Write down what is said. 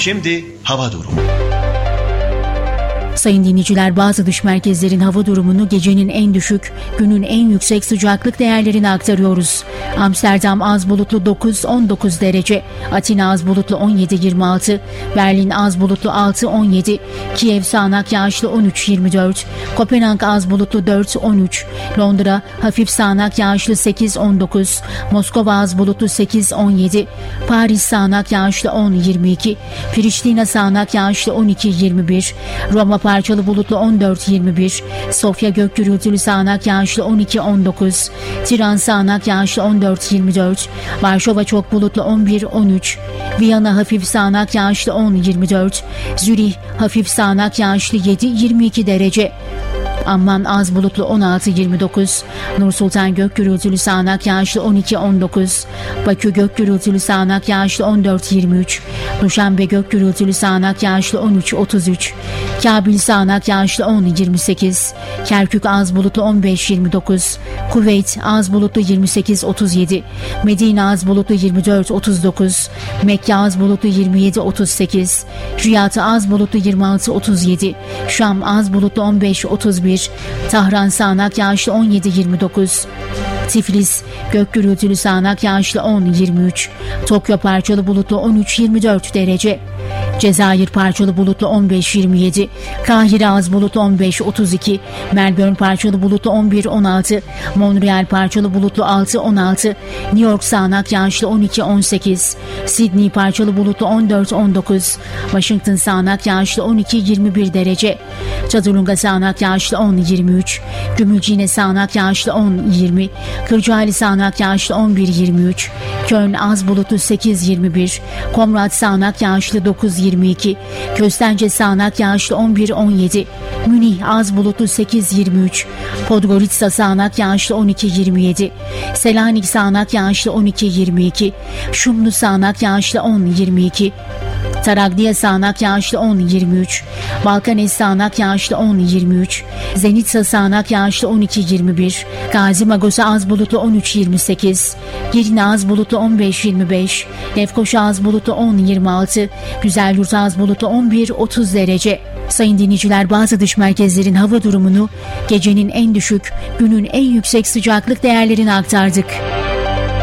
Şimdi hava durumu. Sayın dinleyiciler, bazı dış merkezlerin hava durumunu gecenin en düşük, günün en yüksek sıcaklık değerlerini aktarıyoruz. Amsterdam az bulutlu 9-19 derece, Atina az bulutlu 17-26, Berlin az bulutlu 6-17, Kiev sağanak yağışlı 13-24, Kopenhag az bulutlu 4-13, Londra hafif sağanak yağışlı 8-19, Moskova az bulutlu 8-17, Paris sağanak yağışlı 10-22, Priştina sağanak yağışlı 12-21, Roma parçalı bulutlu 14-21, Sofya gök gürültülü sağanak yağışlı 12-19, Tiran sağanak yağışlı 14-24, Varşova çok bulutlu 11-13, Viyana hafif sağanak yağışlı 10-24, Zürih hafif sağanak yağışlı 7-22 derece, Amman az bulutlu 16-29, Nursultan gök gürültülü sağanak yağışlı 12-19, Bakü gök gürültülü sağanak yağışlı 14-23, Duşanbe gök gürültülü sağanak yağışlı 13-33, Kabil sağanak yağışlı 10-28, Kerkük az bulutlu 15-29, Kuveyt az bulutlu 28-37, Medine az bulutlu 24-39, Mekke az bulutlu 27-38, Riyad az bulutlu 26-37, Şam az bulutlu 15-31, Tahran sağanak yağışlı 17-29, Tiflis gök gürültülü sağanak yağışlı 10-23, Tokyo parçalı bulutlu 13-24 derece, Cezayir parçalı bulutlu 15-27, Kahire az bulutlu 15-32, Melbourne parçalı bulutlu 11-16, Montreal parçalı bulutlu 6-16, New York sağanak yağışlı 12-18, Sydney parçalı bulutlu 14-19, Washington sağanak yağışlı 12-21 derece, Çadırlunga sağanak yağışlı 10-23, Gümülcine sağanak yağışlı 10-20, Kırcaali sağanak yağışlı 11-23, Köln az bulutlu 8-21, Komrad sağanak yağışlı 9-22, Köstence sağanak yağışlı 11-17, Münih az bulutlu 8-23, Podgorica sağanak yağışlı 12-27, Selanik sağanak yağışlı 12-22, Şumlu sağanak yağışlı 10-22, Taraglia sağanak yağışlı 10-23, Balkanes sağanak yağışlı 10-23, Zenitsa sağanak yağışlı 12-21, Gazi Magosa az bulutlu 13-28, Girne az bulutlu 15-25, Lefkoşa az bulutlu 10-26, Güzelyurt az bulutlu 11-30 derece. Sayın dinleyiciler, bazı dış merkezlerin hava durumunu gecenin en düşük, günün en yüksek sıcaklık değerlerini aktardık.